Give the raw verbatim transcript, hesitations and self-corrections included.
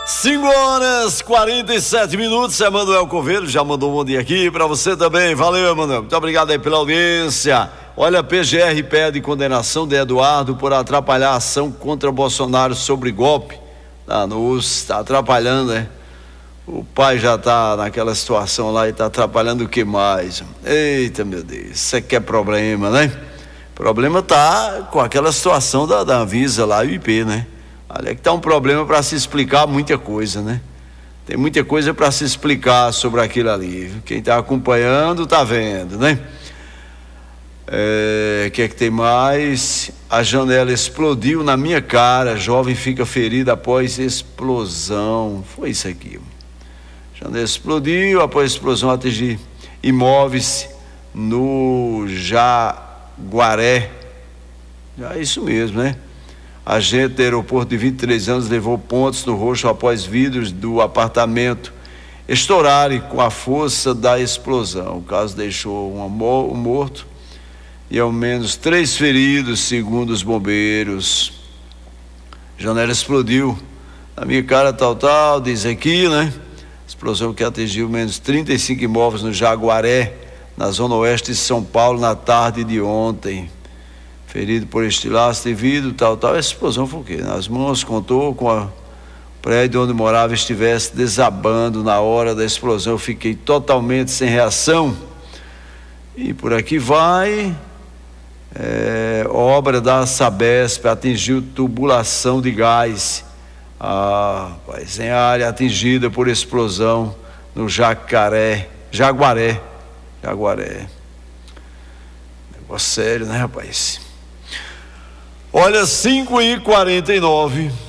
cinco horas e quarenta e sete minutos. Emanuel Coveiro já mandou um bom dia aqui para você também. Valeu, Emanuel. Muito obrigado aí pela audiência. Olha, P G R pede condenação de Eduardo por atrapalhar a ação contra Bolsonaro sobre golpe. Ah, nos está atrapalhando, né? O pai já está naquela situação lá e está atrapalhando o que mais? Eita, meu Deus, isso aqui é problema, né? O problema tá com aquela situação da, da Anvisa lá e o I P, né? Olha que tá um problema para se explicar muita coisa, né? Tem muita coisa para se explicar sobre aquilo ali. Quem está acompanhando tá vendo, né? É, que é que tem mais? A janela explodiu na minha cara, jovem fica ferida após explosão. Foi isso aqui. A janela explodiu após explosão atingir imóveis no Jaguaré. É isso mesmo, né? Agente do aeroporto de vinte e três anos levou pontos no rosto após vidros do apartamento estourarem com a força da explosão. O caso deixou um morto e ao menos três feridos, segundo os bombeiros. A janela explodiu na minha cara, tal, tal, diz aqui, né? Explosão que atingiu menos trinta e cinco imóveis no Jaguaré, na zona oeste de São Paulo, na tarde de ontem. Ferido por estilaço de vidro, tal, tal. Essa explosão foi o quê? Nas mãos contou com a, o prédio onde morava estivesse desabando na hora da explosão. Eu fiquei totalmente sem reação. E por aqui vai. É, obra da Sabesp atingiu tubulação de gás. Ah, rapaz, em área atingida por explosão no Jacaré, Jaguaré. Jaguaré. Negócio sério, né, rapaz? Olha, cinco e quarenta e nove.